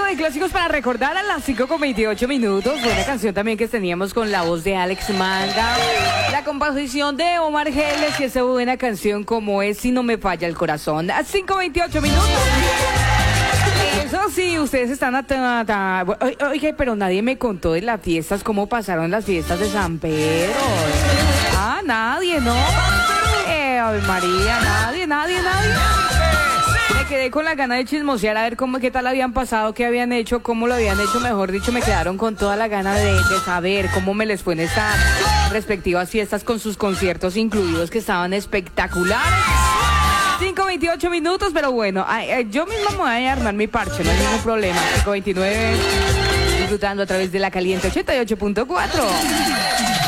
de clásicos para recordar a las 5:28 minutos. Fue una canción también que teníamos con la voz de Alex Manga, la composición de Omar Geles y esa buena canción como es Si no me falla el corazón. A 5:28 minutos. Eso sí, ustedes están oiga, pero nadie me contó de las fiestas, cómo pasaron las fiestas de San Pedro. Ah, nadie, ¿no? Ay, María, nadie. Me quedé con la gana de chismosear a ver qué tal habían pasado, qué habían hecho, cómo lo habían hecho, mejor dicho, me quedaron con toda la gana de saber cómo me les fue en estas respectivas fiestas con sus conciertos incluidos que estaban espectaculares. 5:28 minutos, pero bueno, yo misma me voy a armar mi parche, no hay ningún problema. 5:29, disfrutando a través de la Caliente 88.4.